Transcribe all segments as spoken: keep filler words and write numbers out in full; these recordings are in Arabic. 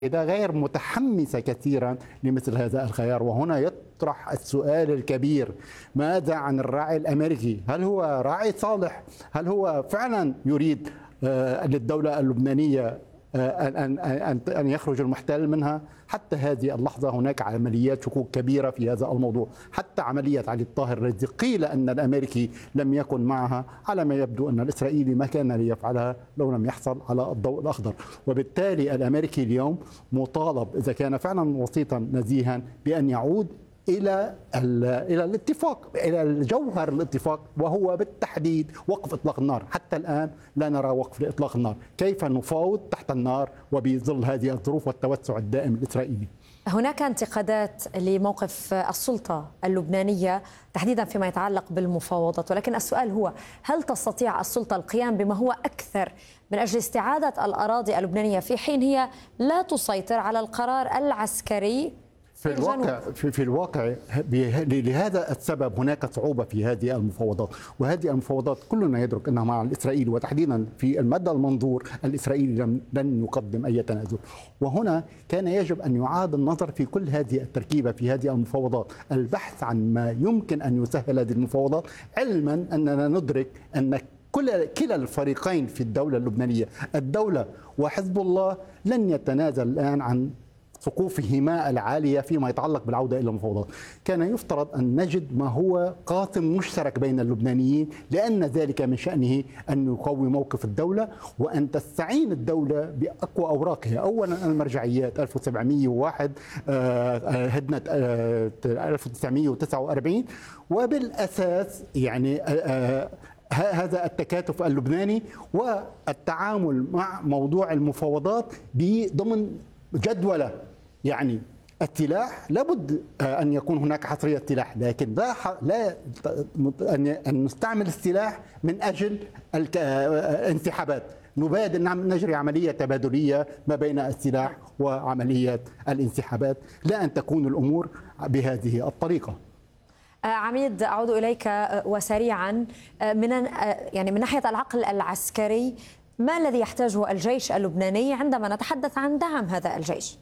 إذا غير متحمسة كثيرا لمثل هذا الخيار. وهنا يطرح السؤال الكبير: ماذا عن الراعي الأمريكي؟ هل هو راعي صالح؟ هل هو فعلا يريد للدولة اللبنانية أن أن أن يخرج المحتل منها؟ حتى هذه اللحظة هناك عمليات شكوك كبيرة في هذا الموضوع. حتى عملية علي الطاهر التي قيل أن الأمريكي لم يكن معها، على ما يبدو أن الإسرائيلي ما كان ليفعلها لو لم يحصل على الضوء الأخضر. وبالتالي الأمريكي اليوم مطالب إذا كان فعلا وسيطا نزيها بأن يعود إلى إلى الاتفاق، إلى الجوهر الاتفاق، وهو بالتحديد وقف إطلاق النار. حتى الآن لا نرى وقف لإطلاق النار. كيف نفاوض تحت النار وبظل هذه الظروف والتوسع الدائم الإسرائيلي؟ هناك انتقادات لموقف السلطة اللبنانية تحديدا فيما يتعلق بالمفاوضات، ولكن السؤال هو: هل تستطيع السلطة القيام بما هو أكثر من أجل استعادة الأراضي اللبنانية في حين هي لا تسيطر على القرار العسكري؟ في الواقع في, في الواقع لهذا السبب هناك صعوبة في هذه المفاوضات. وهذه المفاوضات كلنا يدرك أنها مع الإسرائيلي، وتحديدا في المدى المنظور الإسرائيلي لن يقدم أي تنازل. وهنا كان يجب أن يعاد النظر في كل هذه التركيبة في هذه المفاوضات، البحث عن ما يمكن أن يسهل هذه المفاوضات، علما أننا ندرك أن كل كلا الفريقين في الدولة اللبنانية، الدولة وحزب الله، لن يتنازل الآن عن سقوفهما العالية فيما يتعلق بالعودة إلى المفاوضات. كان يفترض أن نجد ما هو قاسم مشترك بين اللبنانيين، لأن ذلك من شأنه أن يقوي موقف الدولة وأن تستعين الدولة بأقوى أوراقها. أولا المرجعيات ألف وسبعمئة وواحد، هدنة ألف وتسعمئة وتسعة وأربعين، وبالأساس يعني هذا التكاتف اللبناني والتعامل مع موضوع المفاوضات ضمن جدولة. يعني السلاح لابد أن يكون هناك حصرية سلاح، لكن لا لا أن نستعمل السلاح من أجل الانسحابات. نبادر نجري عملية تبادلية ما بين السلاح وعملية الانسحابات، لا أن تكون الأمور بهذه الطريقة. عميد، أعود إليك وسريعا. من يعني من ناحية العقل العسكري، ما الذي يحتاجه الجيش اللبناني عندما نتحدث عن دعم هذا الجيش؟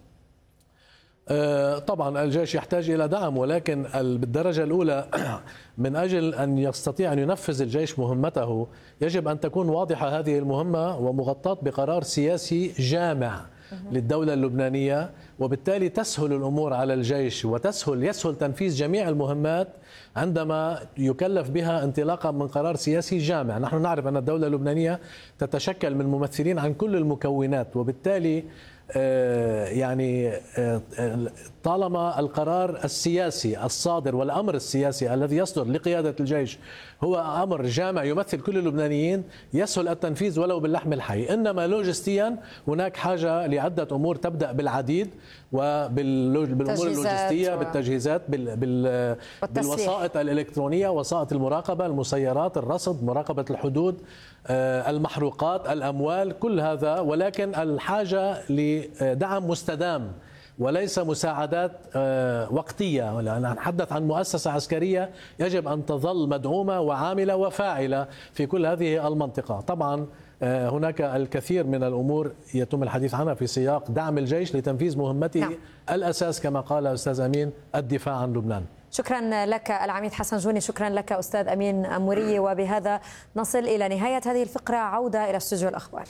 طبعا الجيش يحتاج إلى دعم، ولكن بالدرجة الأولى من أجل أن يستطيع أن ينفذ الجيش مهمته يجب أن تكون واضحة هذه المهمة ومغطاة بقرار سياسي جامع للدولة اللبنانية، وبالتالي تسهل الأمور على الجيش وتسهل يسهل تنفيذ جميع المهمات عندما يكلف بها انطلاقا من قرار سياسي جامع. نحن نعرف أن الدولة اللبنانية تتشكل من ممثلين عن كل المكونات، وبالتالي يعني طالما القرار السياسي الصادر والأمر السياسي الذي يصدر لقيادة الجيش هو أمر جامع يمثل كل اللبنانيين، يسهل التنفيذ ولو باللحم الحي. إنما لوجستيا هناك حاجة لعدة أمور تبدأ بالعديد، وبالأمور اللوجستية بالتجهيزات، بالوسائط الإلكترونية، وسائط المراقبة، المسيرات، الرصد، مراقبة الحدود، المحروقات، الأموال، كل هذا. ولكن الحاجة لدعم مستدام وليس مساعدات وقتية. نتحدث عن مؤسسة عسكرية يجب أن تظل مدعومة وعاملة وفاعلة في كل هذه المنطقة. طبعا هناك الكثير من الأمور يتم الحديث عنها في سياق دعم الجيش لتنفيذ مهمته. نعم. الأساس كما قال أستاذ أمين الدفاع عن لبنان. شكرا لك العميد حسن جوني، شكرا لك أستاذ أمين أموري. وبهذا نصل إلى نهاية هذه الفقرة. عودة إلى استوديو الأخبار.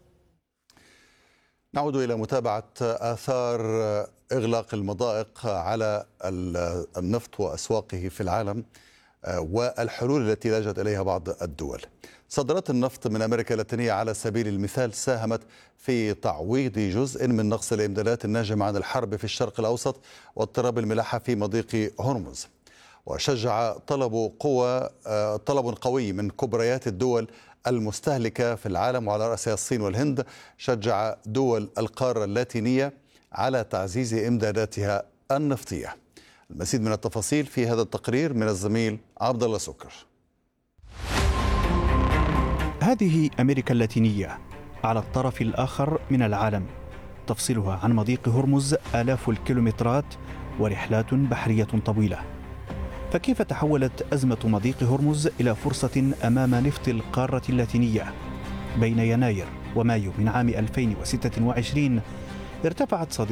نعود إلى متابعة آثار إغلاق المضائق على النفط وأسواقه في العالم والحلول التي لجأت إليها بعض الدول. صادرات النفط من أمريكا اللاتينية على سبيل المثال ساهمت في تعويض جزء من نقص الإمدادات الناجم عن الحرب في الشرق الأوسط واضطراب الملاحة في مضيق هرمز. وشجع طلب قوة طلب قوي من كبريات الدول المستهلكة في العالم وعلى رأسها الصين والهند، شجع دول القارة اللاتينية على تعزيز إمداداتها النفطية. المزيد من التفاصيل في هذا التقرير من الزميل عبد الله سكر. هذه أمريكا اللاتينية على الطرف الآخر من العالم، تفصلها عن مضيق هرمز آلاف الكيلومترات ورحلات بحرية طويلة. فكيف تحولت أزمة مضيق هرمز إلى فرصة أمام نفط القارة اللاتينية؟ بين يناير ومايو من عام ألفين وستة وعشرين ارتفعت صادرات